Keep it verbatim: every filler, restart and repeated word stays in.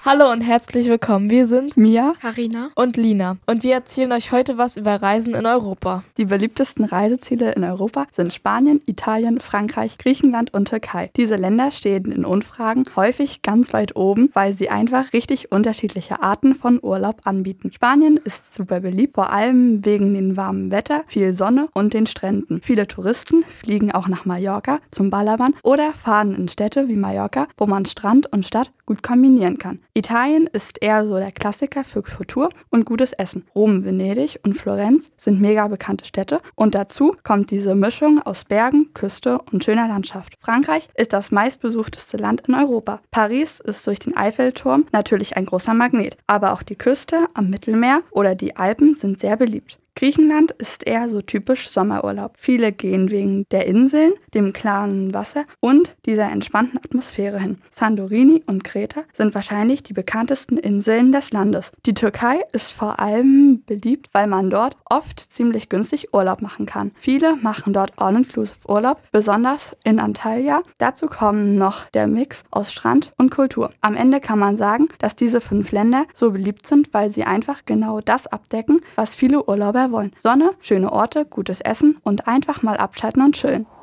Hallo und herzlich willkommen. Wir sind Mia, Carina und Lina und wir erzählen euch heute was über Reisen in Europa. Die beliebtesten Reiseziele in Europa sind Spanien, Italien, Frankreich, Griechenland und Türkei. Diese Länder stehen in Umfragen häufig ganz weit oben, weil sie einfach richtig unterschiedliche Arten von Urlaub anbieten. Spanien ist super beliebt, vor allem wegen dem warmen Wetter, viel Sonne und den Stränden. Viele Touristen fliegen auch nach Mallorca zum Ballermann oder fahren in Städte wie Mallorca, wo man Strand und Stadt gut kombinieren kann. Italien ist eher so der Klassiker für Kultur und gutes Essen. Rom, Venedig und Florenz sind mega bekannte Städte und dazu kommt diese Mischung aus Bergen, Küste und schöner Landschaft. Frankreich ist das meistbesuchteste Land in Europa. Paris ist durch den Eiffelturm natürlich ein großer Magnet, aber auch die Küste am Mittelmeer oder die Alpen sind sehr beliebt. Griechenland ist eher so typisch Sommerurlaub. Viele gehen wegen der Inseln, dem klaren Wasser und dieser entspannten Atmosphäre hin. Santorini und Kreta sind wahrscheinlich die bekanntesten Inseln des Landes. Die Türkei ist vor allem beliebt, weil man dort oft ziemlich günstig Urlaub machen kann. Viele machen dort All-Inclusive Urlaub, besonders in Antalya. Dazu kommen noch der Mix aus Strand und Kultur. Am Ende kann man sagen, dass diese fünf Länder so beliebt sind, weil sie einfach genau das abdecken, was viele Urlauber wollen. Sonne, schöne Orte, gutes Essen und einfach mal abschalten und chillen.